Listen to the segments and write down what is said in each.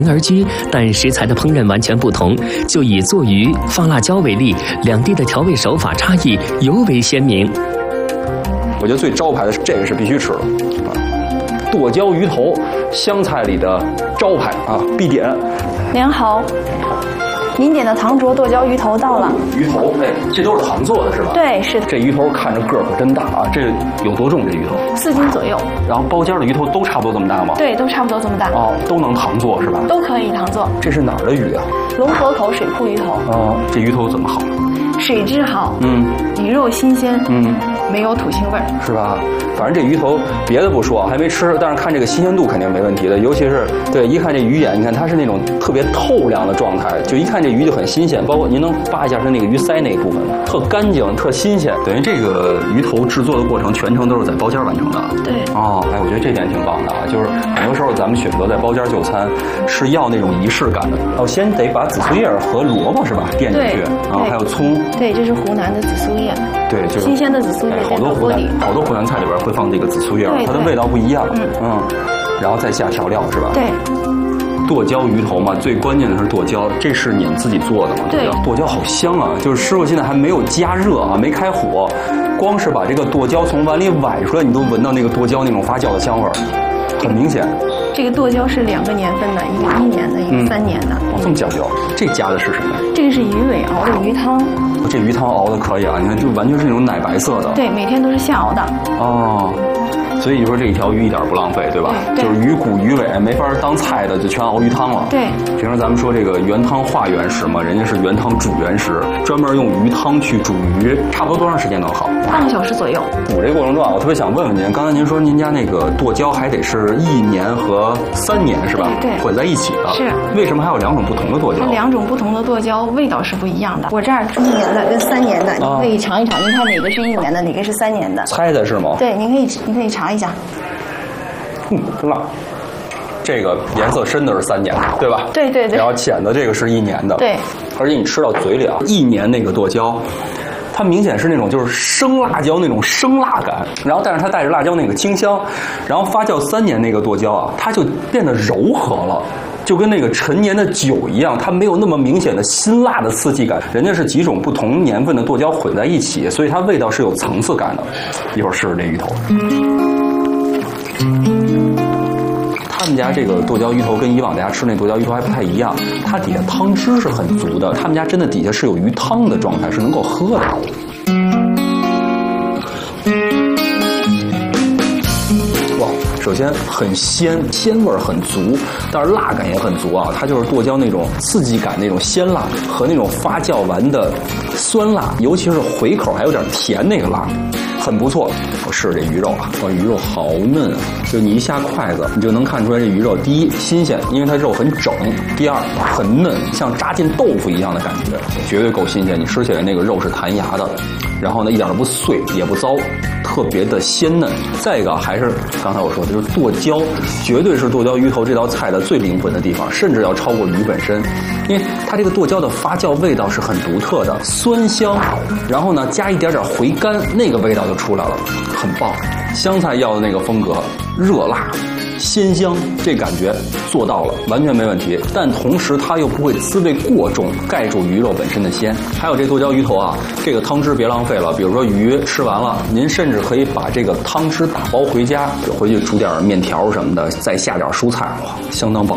而居，但食材的烹饪完全不同。就以做鱼、放辣椒为例，两地的调味手法差异尤为鲜明。 我觉得最招牌的这个是必须吃的啊，剁椒鱼头，湘菜里的招牌啊，必点。 您好，您点的糖灼剁椒鱼头到了。 鱼头，哎，这都是糖做的是吧？ 对，是的。 这鱼头看着个儿可真大啊，这有多重？这鱼头 4斤左右。 然后包间的鱼头都差不多这么大吗？ 对，都差不多这么大。 哦，都能糖做是吧？ 都可以糖做。 这是哪儿的鱼啊？ 龙河口水库鱼头。 哦，这鱼头怎么好？ 水质好，鱼肉新鲜，没有土腥味儿， 是吧？反正这鱼头别的不说，还没吃，但是看这个新鲜度肯定没问题的。尤其是对，一看这鱼眼，你看它是那种特别透亮的状态，就一看这鱼就很新鲜。包括您能扒一下它那个鱼鳃那一部分，特干净，特新鲜。等于这个鱼头制作的过程全程都是在包间完成的。 对。 哦，哎，我觉得这点挺棒的啊，就是很多时候咱们选择在包间就餐，是要那种仪式感的。哦，先得把紫苏叶和萝卜是吧垫进去，然后还有葱。 对，这是湖南的紫苏叶。 对，就是新鲜的紫苏叶。 好多湖南菜里边会放这个紫苏叶，它的味道不一样。然后再下调料是吧？ 对。 剁椒鱼头嘛，最关键的是剁椒，这是你们自己做的吗？ 对。 剁椒好香啊！就是师傅现在还没有加热啊，没开火，光是把这个剁椒从碗里崴出来，你都闻到那个剁椒那种发酵的香味儿，很明显。 这个剁椒是2个年份的，一个1年的，一个3年的。 哦，这么讲究。这加的是什么？ 这个是鱼尾熬的鱼汤。 这鱼汤熬的可以啊，你看就完全是那种奶白色的。 对，每天都是现熬的。 哦。所以你说这一条鱼一点不浪费，对吧？对，就是鱼骨鱼尾没法当菜的，就全熬鱼汤了。 对， 平时咱们说这个原汤化原食嘛，人家是原汤煮原食，专门用鱼汤去煮鱼，差不多多长时间能好 ？半个小时左右。 煮这过程中啊，我特别想问问您，刚才您说您家那个剁椒还得是1年和3年是吧？ 对， 混在一起的。 是。 为什么还有2种不同的剁椒？ 它2种不同的剁椒味道是不一样的。我这儿是1年的跟3年的，您可以尝一尝，您看哪个是1年的，哪个是3年的？ 猜的是吗？ 对，您可以尝一下。 真辣。这个颜色深的是3年的，对吧？ 对对对。 然后浅的这个是1年的。 对。 而且你吃到嘴里啊，1年那个剁椒，它明显是那种就是生辣椒那种生辣感，然后但是它带着辣椒那个清香，然后发酵3年那个剁椒啊，它就变得柔和了。就跟那个陈年的酒一样，它没有那么明显的辛辣的刺激感。人家是几种不同年份的剁椒混在一起，所以它味道是有层次感的。一会儿试试这鱼头。他们家这个剁椒鱼头跟以往大家吃那剁椒鱼头还不太一样，它底下汤汁是很足的。他们家真的底下是有鱼汤的状态，是能够喝的。哇，首先很鲜，鲜味很足，但是辣感也很足啊。它就是剁椒那种刺激感，那种鲜辣和那种发酵完的酸辣，尤其是回口还有点甜那个辣。很不错，我试试这鱼肉啊！哇，鱼肉好嫩啊！就你一下筷子，你就能看出来这鱼肉，第一新鲜，因为它肉很整；第二很嫩，像扎进豆腐一样的感觉，绝对够新鲜。你吃起来那个肉是弹牙的，然后呢一点都不碎也不糟，特别的鲜嫩。再一个还是刚才我说的，就是剁椒，绝对是剁椒鱼头这道菜的最灵魂的地方，甚至要超过鱼本身，因为它这个剁椒的发酵味道是很独特的，酸香，然后呢加一点点回甘，那个味道就出来了，很棒。湘菜要的那个风格，热辣鲜香，这感觉做到了，完全没问题。但同时它又不会滋味过重，盖住鱼肉本身的鲜。还有这剁椒鱼头啊，这个汤汁别浪费了。比如说鱼吃完了，您甚至可以把这个汤汁打包回家，回去煮点面条什么的，再下点蔬菜，哇，相当棒。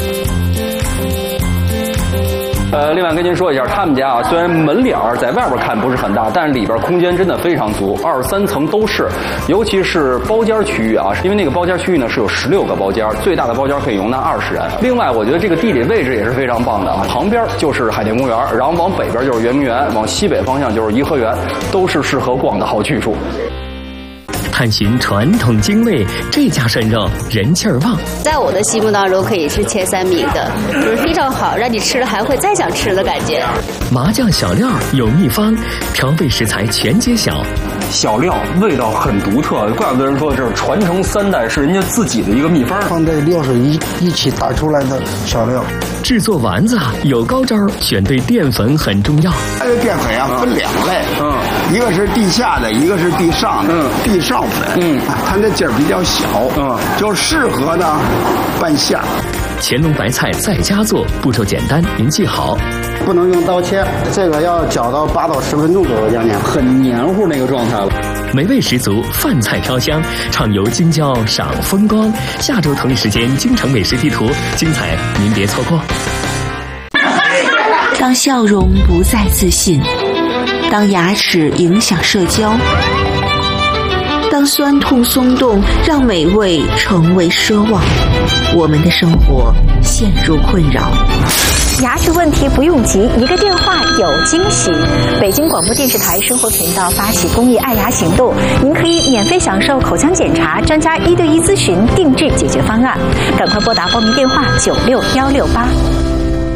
另外跟您说一下，他们家啊，虽然门脸儿在外边看不是很大，但是里边空间真的非常足，2、3层都是，尤其是包间区域啊，因为那个包间区域呢是有16个包间，最大的包间可以容纳20人。另外，我觉得这个地理位置也是非常棒的啊，旁边就是海淀公园，然后往北边就是圆明园，往西北方向就是颐和园，都是适合逛的好去处。 探寻传统精味，这家涮肉人气儿旺， 在我的心目当中可以是前3名的，就是非常好，让你吃了还会再想吃的感觉。 麻酱小料有秘方，调味食材全揭晓。 小料味道很独特，怪不得人说这是传承3代，是人家自己的一个秘方。 放在料水一起打出来的小料。 制作丸子有高招，选对淀粉很重要。 它的淀粉啊分2类，一个是地下的，一个是地上的，地上粉，它的劲儿比较小，就适合呢拌馅儿。 乾隆白菜在家做，步骤简单，您记好。 不能用刀切，这个要搅到8到10分钟左右这样， 很黏糊那个状态了。 美味十足，饭菜飘香，畅游京郊赏风光。下周同一时间，京城美食地图，精彩您别错过。 当笑容不再自信，当牙齿影响社交，当酸痛松动让美味成为奢望，我们的生活陷入困扰。 牙齿问题不用急，一个电话有惊喜。北京广播电视台生活频道发起公益爱牙行动，您可以免费享受口腔检查、专家1对1咨询、定制解决方案。赶快拨打报名电话96-168。